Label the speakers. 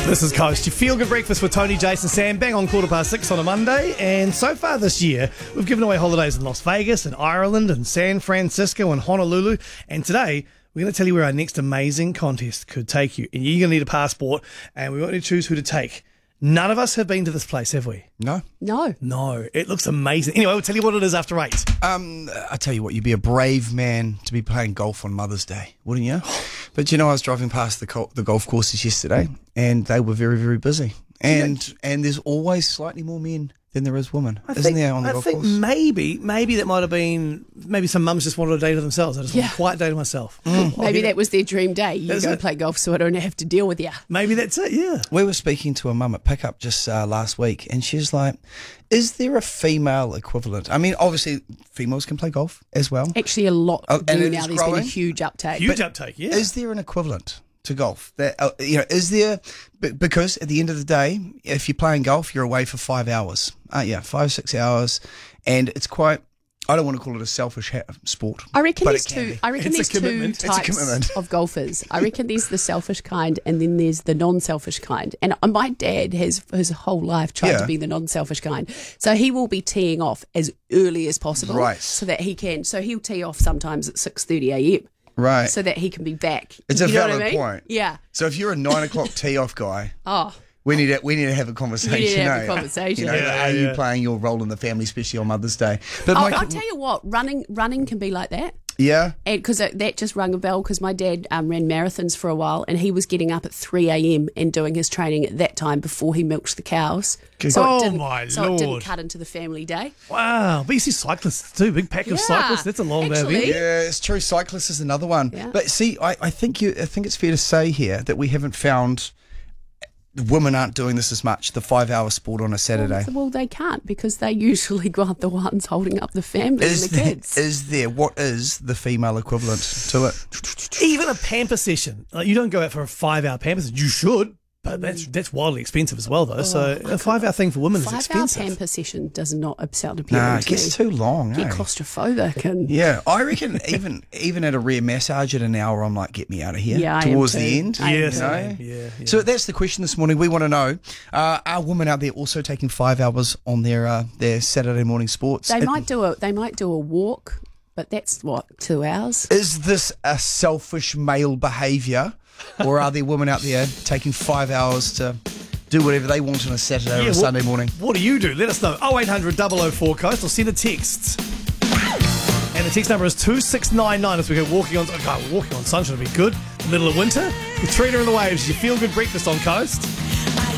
Speaker 1: This is Coast. You feel good breakfast with Tony, Jason, Sam, bang on 6:15 on a Monday. And so far this year, we've given away holidays in Las Vegas and Ireland and San Francisco and Honolulu. And today, we're going to tell you where our next amazing contest could take you. And you're going to need a passport, and we want you to choose who to take. None of us have been to this place, have we?
Speaker 2: No.
Speaker 1: No. It looks amazing. Anyway, we'll tell you what it is after 8.
Speaker 2: I tell you what, you'd be a brave man to be playing golf on Mother's Day, wouldn't you? But I was driving past the golf courses yesterday, and they were very, very busy. And there's always slightly more men than there is women, isn't there, on the golf course?
Speaker 1: Maybe that might have been, maybe some mums just wanted a day to themselves. I just want a quiet day to myself.
Speaker 3: Maybe that was their dream day. You go play golf so I don't have to deal with you.
Speaker 1: Maybe that's it, yeah.
Speaker 2: We were speaking to a mum at pickup just last week, and she's like, is there a female equivalent? I mean, obviously, females can play golf as well.
Speaker 3: Actually, a lot do now. There's
Speaker 2: growing.
Speaker 3: been a huge uptake.
Speaker 1: Yeah.
Speaker 2: Is there an equivalent to golf? That is there? Because at the end of the day, if you're playing golf, you're away for 5 hours, aren't you? 5-6 hours, and it's quite. I don't want to call it a selfish sport.
Speaker 3: I reckon
Speaker 2: but
Speaker 3: there's
Speaker 2: it can
Speaker 3: two.
Speaker 2: be.
Speaker 3: I reckon
Speaker 1: It's
Speaker 3: there's
Speaker 1: a
Speaker 3: two
Speaker 1: commitment.
Speaker 3: types of golfers. I reckon there's the selfish kind, and then there's the non-selfish kind. And my dad has his whole life tried to be the non-selfish kind. So he will be teeing off as early as possible,
Speaker 2: Right.
Speaker 3: so that he can. So he'll tee off sometimes at 6:30 a.m.
Speaker 2: Right.
Speaker 3: so that he can be back.
Speaker 2: It's a
Speaker 3: You know what
Speaker 2: valid
Speaker 3: I mean?
Speaker 2: point.
Speaker 3: Yeah.
Speaker 2: So if you're a 9 o'clock tee off guy,
Speaker 3: Oh.
Speaker 2: we need to have a conversation.
Speaker 3: We need to have a
Speaker 2: eh?
Speaker 3: conversation.
Speaker 2: Are you playing your role in the family, especially on Mother's Day? But
Speaker 3: I'll tell you what, running can be like that.
Speaker 2: yeah.
Speaker 3: And because that just rung a bell, because my dad ran marathons for a while, and he was getting up at 3 a.m. and doing his training at that time before he milked the cows. So it didn't cut into the family day.
Speaker 1: Wow. But you see cyclists too, big pack of cyclists. That's a long day of
Speaker 3: actually.
Speaker 1: it.
Speaker 2: Yeah, it's true. Cyclist is another one.
Speaker 3: Yeah.
Speaker 2: But see, I think it's fair to say here that we haven't found women aren't doing this as much, the 5-hour sport on a Saturday.
Speaker 3: Well, they can't, because they usually aren't the ones holding up the family and the kids.
Speaker 2: What is the female equivalent to it?
Speaker 1: Even a pamper session. Like, you don't go out for a 5-hour pamper session. You should, but that's wildly expensive as well, though. So a 5-hour thing for women is
Speaker 3: 5-hour
Speaker 1: expensive.
Speaker 3: pamper session does not sound appealing
Speaker 2: Nah, it
Speaker 3: to
Speaker 2: gets
Speaker 3: me.
Speaker 2: too long.
Speaker 3: Get
Speaker 2: eh?
Speaker 3: claustrophobic and
Speaker 2: Yeah, I reckon even at a rear massage at an hour, I'm like, get me out of here.
Speaker 3: Yeah, I am
Speaker 2: towards
Speaker 3: too.
Speaker 2: the end.
Speaker 3: I am
Speaker 1: Yes,
Speaker 3: too.
Speaker 1: I am. Yeah.
Speaker 2: So that's the question this morning. We want to know: are women out there also taking 5 hours on their Saturday morning sports?
Speaker 3: they might do a walk, but that's 2 hours.
Speaker 2: Is this a selfish male behaviour, or are there women out there taking 5 hours to do whatever they want on a Saturday or a Sunday morning?
Speaker 1: What do you do? Let us know. 0800 004 Coast, or send a text. And the text number is 2699 as we go walking on sunshine would be good. Middle of winter. With Trina and the Waves, you feel good breakfast on Coast.